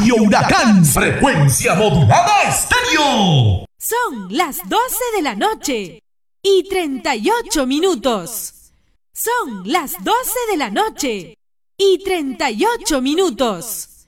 Radio Huracán. Frecuencia modulada estéreo. Son las 12 de la noche y 38 minutos. Son las 12 de la noche y 38 minutos.